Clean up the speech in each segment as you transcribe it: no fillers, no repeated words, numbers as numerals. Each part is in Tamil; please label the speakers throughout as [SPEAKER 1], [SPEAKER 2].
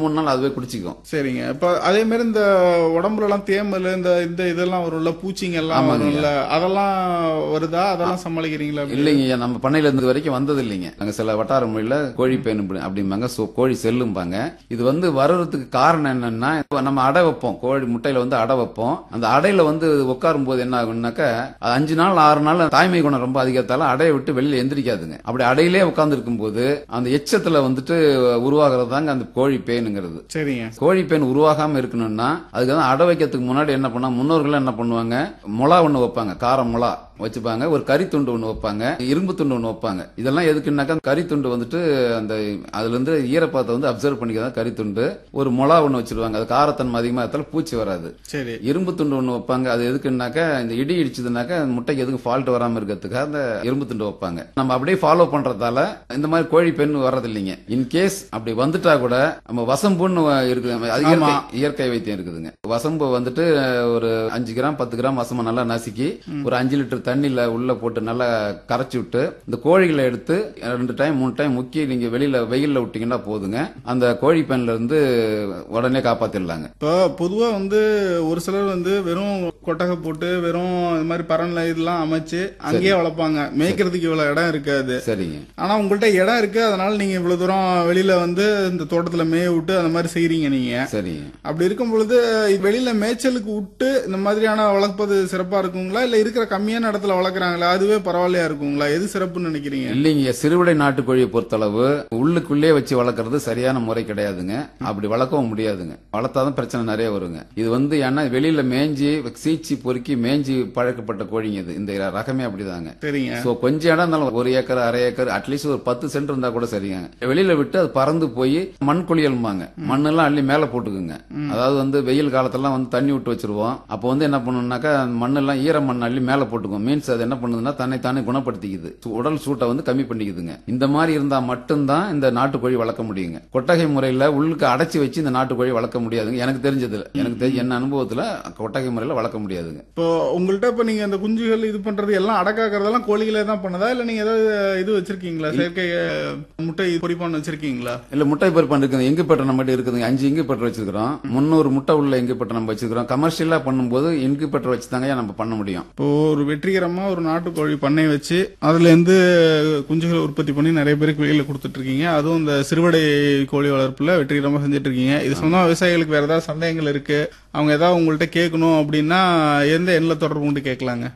[SPEAKER 1] 3 நாள் அதுவே குடிச்சிக்கும்.
[SPEAKER 2] சரிங்க. இப்ப அதே மாதிரி இந்த உடம்புல எல்லாம் தேமல் இந்த இதெல்லாம் வரும்ல, பூச்சிங்க எல்லாம் வரும்ல, அதெல்லாம் வருதா? அதெல்லாம் சமாளிக்கிறீங்களா?
[SPEAKER 1] இல்லைங்க, நம்ம பண்ணையில இருந்து வரைக்கும் வந்தது இல்லைங்க. அங்க சில வட்டார மொழியில கோழி பேன் அப்படிம்பாங்க, கோழி செல்லும்பாங்க. இது வர்றதுக்கு காரணம் என்னன்னா, நம்ம அடை வைப்போம், கோழி முட்டையில அடை வைப்போம். அந்த அடையில உட்காரும் போது என்ன ஆகும்னாக்கா 5 நாள் 6 நாள் தாய்மை குணம் ரொம்ப அதிகத்தால அடையை விட்டு வெளியில எந்திரிக்காதுங்க. அப்படி அடையிலே உட்கார்ந்து இருக்கும் போது அந்த எச்சத்துல உருவாகிறது தாங்க அந்த கோழி பேனுங்கிறது.
[SPEAKER 2] சரிங்க.
[SPEAKER 1] கோழி பேன் உருவாகாம இருக்கணும்னா அதுக்கு அடை வைக்கிறதுக்கு முன்னாடி என்ன பண்ணா, முன்னோர்கள் என்ன பண்ணுவாங்க, முளா ஒண்ணு வைப்பாங்க, காரம் முளா வச்சுப்பாங்க, ஒரு கறி துண்டு ஒண்ணு வைப்பாங்க, இரும்பு துண்டு ஒண்ணு வைப்பாங்க. இதெல்லாம் எதுக்குன்னாக்கா கறி துண்டு அந்த அதுல இருந்து ஈரப்பதத்தை அப்சர்வ் பண்ணிக்கிறதா கறி துண்டு. ஒரு முளா ஒண்ணு வச்சிருவாங்க, அது காரத்தன்மை அதிகமா இருந்தாலும் பூச்சி வராது.
[SPEAKER 2] சரி.
[SPEAKER 1] இரும்பு துண்டு ஒண்ணு வைப்பாங்க, அது எதுக்குன்னாக்கா இந்த இடி இடிச்சதுனாக்கா முட்டைக்கு எதுக்கு ஃபால்ட் வராம இருக்கிறதுக்கு அந்த இரும்பு துண்டு வைப்பாங்க. நம்ம அப்படியே ஃபாலோ பண்றதால இந்த மாதிரி கோழி பெண் வர்றது இல்லைங்க. இன்கேஸ் அப்படி வந்துட்டா கூட நம்ம வசம்புன்னு இருக்குது, அது இயற்கை வைத்தியம் இருக்குதுங்க. வசம்பு ஒரு 5 கிராம் 10 கிராம் வசம்பை நல்லா நசுக்கி ஒரு 5 லிட்டர் தண்ணியில உள்ள போட்டு நல்லா கரைச்சி விட்டு இந்த கோழிகளை எடுத்து 2 டைம் 3 டைம் முக்கி நீங்க வெளியில வெயில்ல விட்டீங்கன்னா போதுங்க, அந்த கோழி பெண்ல இருந்து உடனே காப்பாத்திடலாங்க.
[SPEAKER 2] இப்போ பொதுவா ஒரு சிலர் வெறும் கொட்டகை போட்டு வெறும் இந்த மாதிரி பரன்ல இதெல்லாம் அமைச்சு அங்கேயே வளர்ப்பாங்க, மேய்க்கிறதுக்கு இவ்வளவு இடம் இருக்காது.
[SPEAKER 1] சரிங்க.
[SPEAKER 2] ஆனா உங்கள்ட்ட இடம் இருக்கு, அதனால நீங்க இவ்வளவு தூரம் வெளியில இந்த தோட்டத்துல மேய விட்டு அந்த மாதிரி செய்யறீங்க நீங்க.
[SPEAKER 1] சரிங்க.
[SPEAKER 2] அப்படி இருக்கும் பொழுது வெளியில மேய்ச்சலுக்கு விட்டு இந்த மாதிரியான வளர்ப்பது சிறப்பா இருக்குங்களா, இல்ல இருக்கிற கம்மியான இடத்துல வளர்க்குறாங்களா அதுவே பரவாயில்லையா இருக்குங்களா? எது சிறப்புன்னு நினைக்கிறீங்க?
[SPEAKER 1] இல்லைங்க, சிறுவிடை நாட்டுக்கோழியை பொறுத்தளவு உள்ளுக்குள்ளே வச்சு வளர்க்கறது சரியான முறை கிடையாதுங்க. அப்படி வளர்க்கவும் முடியாதுங்க, வளர்த்தாதான் பிரச்சனை நிறைய வருங்க. இது ஏன்னா வெளியில மேய்ஞ்சி சீச்சி பொறுக்கி மேய்ஞ்சி பழக்கப்பட்ட கோழிங்க இது, இந்த ரகமே அப்படிதாங்க.
[SPEAKER 2] சரிங்க.
[SPEAKER 1] சோ கொஞ்சம் இடம் இருந்தாலும் 1 ஏக்கர் 1/2 ஏக்கர் அட்லீஸ்ட் ஒரு 10 சென்ட் இருந்தா கூட சரிங்க. வெளியில விட்டு அது பறந்து போய் மண் குளியல்பாங்க, மண்ணெல்லாம் அள்ளி மேல போட்டுக்குங்க. அதாவது வெயில் காலத்தெல்லாம் தண்ணி விட்டு வச்சிருவோம், அப்போ என்ன பண்ணணும்னாக்கா மண்ணெல்லாம் ஈர மண் அள்ளி மேல போட்டுக்கும். மீன்ஸ் அது என்ன பண்ணுதுன்னா தன்னை தானே குணப்படுத்திக்குது, உடல் சூட்டை கம்மி பண்ணிக்குதுங்க. இந்த மாதிரி இருந்தா மட்டும்தான் இந்த நாட்டுக்கோழி வளர்க்க முடியுங்க. கொட்டகை முறையில உள்ளுக்கு அடைச்சி வச்சு இந்த நாட்டுக்கோழி வளர்க்க முடியாதுங்க. எனக்கு தெரிஞ்சதுல என்ன அனுபவத்துல கொட்டகை முறையில வளர்க்க முடியாதுங்க.
[SPEAKER 2] இப்போ உங்கள்ட்ட இப்ப நீங்க அந்த குஞ்சுகள் இது பண்றது எல்லாம் அடக்காக்குறதெல்லாம் கோழிகளே தான் பண்ணதா, இல்ல நீங்க ஏதாவது இது வச்சிருக்கீங்களா, செயற்கை முட்டை பொறிப்பான் வச்சிருக்கீங்களா?
[SPEAKER 1] இல்ல, முட்டை பொறிப்பான் இருக்குது, எங்கு பெற்ற நம்ம இருக்குதுங்க. 5 இங்கு பெற்ற வச்சிருக்கிறோம், 300 முட்டை உள்ள எங்கு பெற்ற நம்ம வச்சிருக்கிறோம். கமர்ஷியலா பண்ணும்போது இங்கு பெற்ற வச்சுதாங்க நம்ம பண்ண முடியும்.
[SPEAKER 2] இப்போ ஒரு வெற்றிகரமா ஒரு நாட்டுக்கோழி பண்ணை வச்சு அதுல இருந்து குஞ்சுகள் உற்பத்தி பண்ணி நிறைய பேருக்கு வெளியில கொடுத்துட்டு இருக்கீங்க. அதுவும் இந்த சிறுவடை கோழி வளர்ப்புல வெற்றிகரமா செஞ்சுட்டு இருக்கீங்க. இது சொன்னா விவசாயிகளுக்கு வேற ஏதாவது சந்தேகங்கள் இருக்கு, அவங்க ஏதாவது உங்கள்ட்ட கேட்கணும் அப்படின்னா எந்த எண்ணில் தொடர்பு கொண்டு கேட்கலாங்க?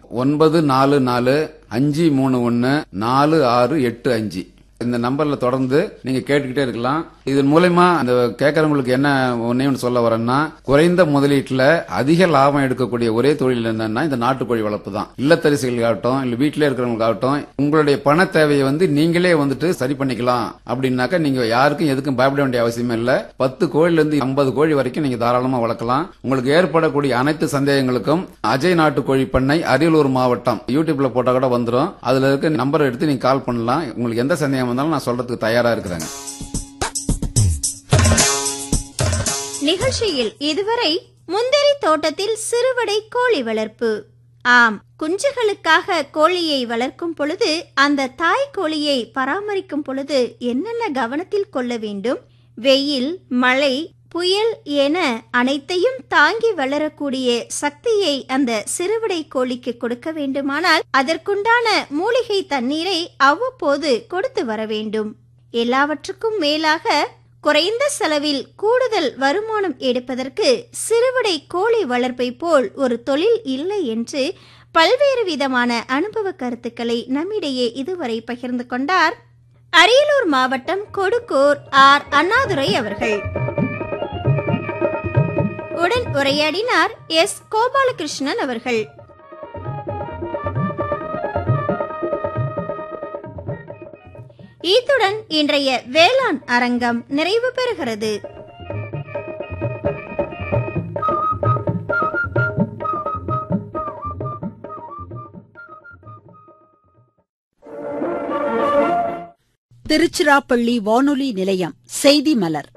[SPEAKER 1] 9445146885 இந்த நம்பர்ல தொடர்ந்து நீங்க கேட்டுக்கிட்டே இருக்கலாம். இதன் மூலமா அந்த கேட்கறவங்களுக்கு என்ன ஒன்னே சொல்ல வரேன்னா, குறைந்த முதலீட்டுல அதிக லாபம் எடுக்கக்கூடிய ஒரே தொழில் என்னன்னா இந்த நாட்டுக்கோழி வளர்ப்பு தான். இல்லத்தரசிகளுக்காகட்டும் இல்ல வீட்டிலே இருக்கிறவங்களுக்காகட்டும் உங்களுடைய பண தேவையை நீங்களே சரி பண்ணிக்கலாம். அப்படின்னாக்கா நீங்க யாருக்கும் எதுக்கும் பயப்பட வேண்டிய அவசியமே இல்ல. 10 கோழில இருந்து 50 கோழி வரைக்கும் நீங்க தாராளமா வளர்க்கலாம். உங்களுக்கு ஏற்படக்கூடிய அனைத்து சந்தேகங்களுக்கும் அஜய் நாட்டுக்கோழி பண்ணை, அரியலூர் மாவட்டம், யூடியூப்ல போட்டா கூட வந்துடும். அதுல இருக்க நம்பர் எடுத்து நீங்க கால் பண்ணலாம். உங்களுக்கு எந்த சந்தேகம் வந்தாலும் நான் சொல்றதுக்கு தயாரா இருக்கிறேங்க.
[SPEAKER 3] நிகழ்ச்சியில் இதுவரை முந்திரி தோட்டத்தில் சிறுவடை கோழி வளர்ப்பு. ஆம், குஞ்சுகளுக்காக கோழியை வளர்க்கும் பொழுது அந்த தாய் கோழியை பராமரிக்கும் பொழுது என்னென்ன கவனத்தில் கொள்ள வேண்டும், வெயில் மழை புயல் என அனைத்தையும் தாங்கி வளரக்கூடிய சக்தியை அந்த சிறுவிடை கோழிக்கு கொடுக்க வேண்டுமானால் அதற்குண்டான மூலிகை தண்ணீரை அவ்வப்போது கொடுத்து வர வேண்டும். எல்லாவற்றுக்கும் மேலாக குறைந்த செலவில் கூடுதல் வருமானம் எடுப்பதற்கு சிறுவிடை கோழி வளர்ப்பை போல் ஒரு தொழில் இல்லை என்று பல்வேறு விதமான அனுபவ கருத்துக்களை நம்மிடையே இதுவரை பகிர்ந்து கொண்டார் அரியலூர் மாவட்டம் கொடுக்கூர் ஆர் அண்ணாதுரை அவர்கள். உடன் உரையாடினார் எஸ் கோபாலகிருஷ்ணன் அவர்கள். இத்துடன் இன்றைய வேளாண் அரங்கம் நிறைவு பெறுகிறது.
[SPEAKER 4] திருச்சிராப்பள்ளி வானொலி நிலையம் செய்தி மலர்.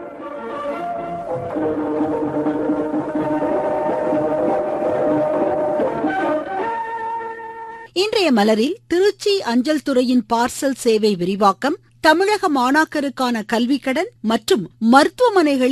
[SPEAKER 4] இன்றைய மலரில் திருச்சி அஞ்சல் துறையின் பார்சல் சேவை விரிவாக்கம், தமிழக மாணாக்கருக்கான கல்விக்கடன் மற்றும் மருத்துவமனைகளில்